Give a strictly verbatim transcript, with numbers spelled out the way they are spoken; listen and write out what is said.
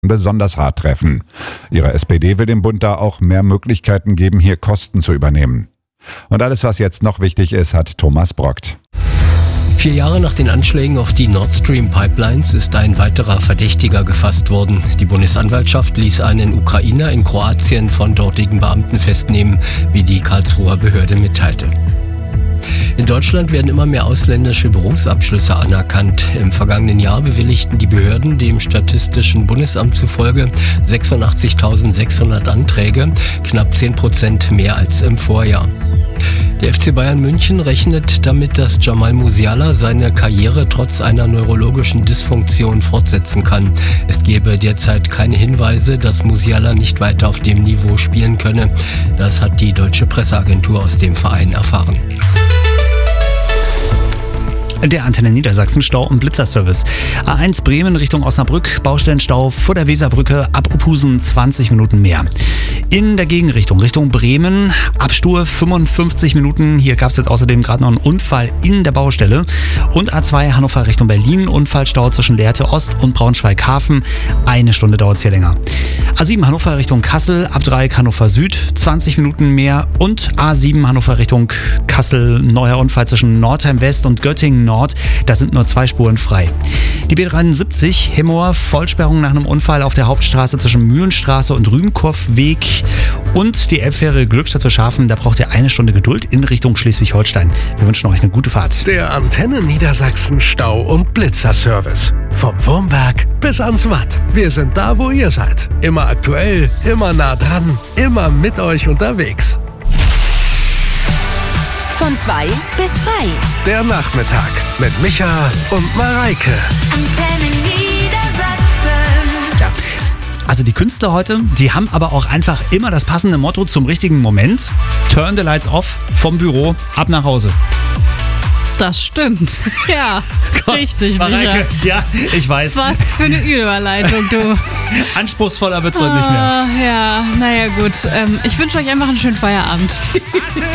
besonders hart treffen. Ihre S P D will dem Bund da auch mehr Möglichkeiten geben, hier Kosten zu übernehmen. Und alles, was jetzt noch wichtig ist, hat Thomas Brockt. Vier Jahre nach den Anschlägen auf die Nord Stream Pipelines ist ein weiterer Verdächtiger gefasst worden. Die Bundesanwaltschaft ließ einen Ukrainer in Kroatien von dortigen Beamten festnehmen, wie die Karlsruher Behörde mitteilte. In Deutschland werden immer mehr ausländische Berufsabschlüsse anerkannt. Im vergangenen Jahr bewilligten die Behörden dem Statistischen Bundesamt zufolge sechsundachtzigtausendsechshundert Anträge, knapp zehn Prozent mehr als im Vorjahr. Der F C Bayern München rechnet damit, dass Jamal Musiala seine Karriere trotz einer neurologischen Dysfunktion fortsetzen kann. Es gebe derzeit keine Hinweise, dass Musiala nicht weiter auf dem Niveau spielen könne. Das hat die deutsche Presseagentur aus dem Verein erfahren. Der Antenne Niedersachsen Stau- und Blitzerservice. A eins Bremen Richtung Osnabrück, Baustellenstau vor der Weserbrücke, ab Opusen zwanzig Minuten mehr. In der Gegenrichtung, Richtung Bremen, Abstur fünfundfünfzig Minuten. Hier gab es jetzt außerdem gerade noch einen Unfall in der Baustelle. Und A zwei Hannover Richtung Berlin, Unfallstau zwischen Lehrte Ost und Braunschweig-Hafen. Eine Stunde dauert es hier länger. A sieben Hannover Richtung Kassel, Abdreieck Hannover Süd, zwanzig Minuten mehr. Und A sieben Hannover Richtung Kassel, neuer Unfall zwischen Nordheim West und Göttingen Nord. Da sind nur zwei Spuren frei. Die B dreiundsiebzig Hemmoor, Vollsperrung nach einem Unfall auf der Hauptstraße zwischen Mühlenstraße und Rübenkurweg. Und die Elbfähre Glückstadt Schafen, da braucht ihr eine Stunde Geduld in Richtung Schleswig-Holstein. Wir wünschen euch eine gute Fahrt. Der Antenne Niedersachsen Stau- und Blitzerservice. Vom Wurmberg bis ans Watt. Wir sind da, wo ihr seid. Immer aktuell, immer nah dran, immer mit euch unterwegs. Von zwei bis frei. Der Nachmittag mit Micha und Mareike. Antenne Niedersachsen. Ja. Also die Künstler heute, die haben aber auch einfach immer das passende Motto zum richtigen Moment. Turn the lights off, vom Büro ab nach Hause. Das stimmt. Ja, Gott, richtig, Mareike, Micha. ja, ich weiß. Was für eine Überleitung, du. Anspruchsvoller wird's heute nicht mehr. Ah, ja, naja gut. Ähm, ich wünsche euch einfach einen schönen Feierabend.